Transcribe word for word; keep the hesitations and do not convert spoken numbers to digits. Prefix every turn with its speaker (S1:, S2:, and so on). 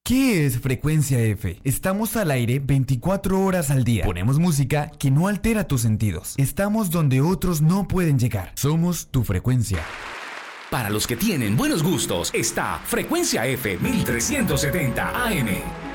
S1: ¿Qué es Frecuencia F? Estamos al aire veinticuatro horas al día. Ponemos música que no altera tus sentidos. Estamos donde otros no pueden llegar. Somos tu frecuencia.
S2: Para los que tienen buenos gustos, está Frecuencia F mil trescientos setenta A M.